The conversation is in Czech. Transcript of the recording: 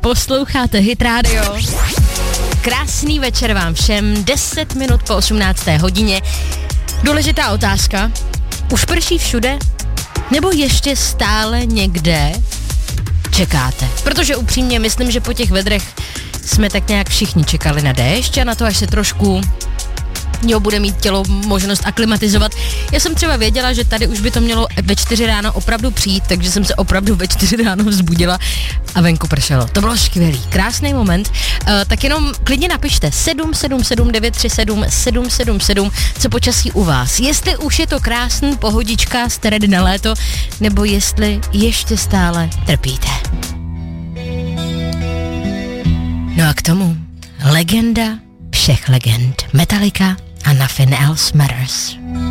Posloucháte Hit Radio. Krásný večer vám všem, 10 minut po 18. hodině. Důležitá otázka. Už prší všude? Nebo ještě stále někde čekáte? Protože upřímně myslím, že po těch vedrech jsme tak nějak všichni čekali na déšť a na to, až se trošku bude mít tělo možnost aklimatizovat. Já jsem třeba věděla, že tady už by to mělo ve 4 ráno opravdu přijít, takže jsem se opravdu ve 4 ráno vzbudila a venku pršelo. To bylo skvělý, krásný moment. Tak jenom klidně napište 777 937 777, co počasí u vás. Jestli už je to krásný, pohodička, jste ready na léto, nebo jestli ještě stále trpíte. No a k tomu legenda všech legend. Metallica a Nothing Else Matters.